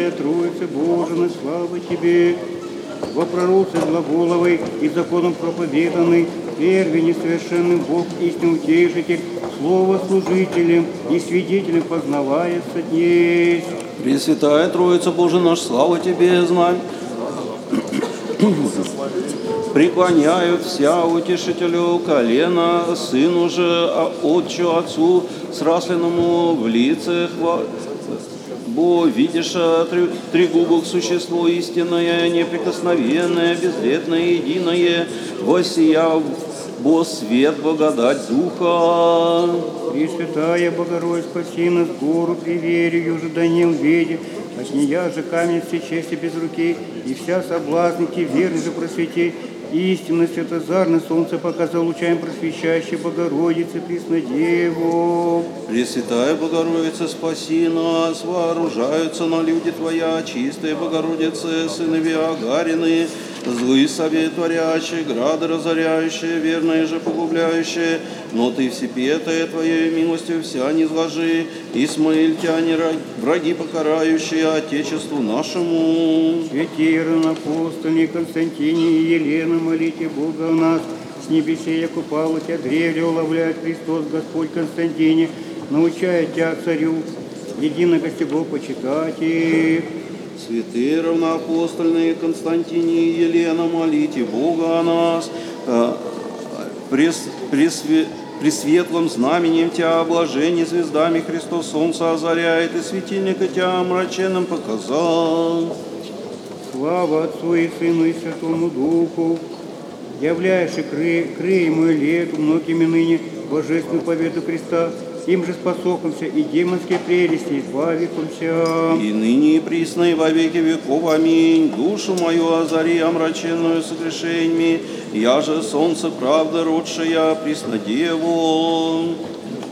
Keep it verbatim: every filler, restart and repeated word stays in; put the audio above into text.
Пресвятая Троица, Божия, слава Тебе, во пророце глаголовой и законом проповеданный, первый несовершенный Бог, истинный утешитель, слово служителем и свидетелем познавается днесь. Пресвятая Троица, Божия наш, слава Тебе, знамь. Преклоняют вся утешителю колена, сыну же, а отчу, отцу, срасленному в лицах, бо видишь три, тригубок существо истинное, неприкосновенное, безвредное, единое, воссияв, бо свет, благодать Духа. Пресвятая Богородица, спаси нас, гору приверию, же Даниил веде, от нея же камень все чести без руки, и вся соблазники, верный же просвети, истинно святозарное солнце показал лучаем просвещающей Богородице, Преснодеву. Пресвятая Богородица, спаси нас, вооружаются на люди Твоя, чистые Богородицы, сыновья Агарины, злые совет творящие, грады разоряющие, верные же погубляющие, но Ты всепетая Твоей милостью вся низложи, исмаильтяне, враги покарающие Отечеству нашему. Святей равноапостольный Константине и Елена, молите Бога о нас, с небесей окупала Тебя древле уловляет Христос Господь Константине, научая Тебя царю, единого стего почитати. Святые равноапостольные Константине и Елена, молите Бога о нас, прес, пресве, пресветлым знаменем Тебя облажение звездами Христос солнце озаряет, и светильника Тебя омраченным показал. Слава Отцу и Сыну и Святому Духу, являешь и кры, крыемую лету многими ныне божественную победу Христа, им же способимся и демонские прелести избавимся. И ныне и присно и во веки веков. Аминь. Душу мою озари, омраченную согрешениями, я же солнце правды родшая, Преснодеву.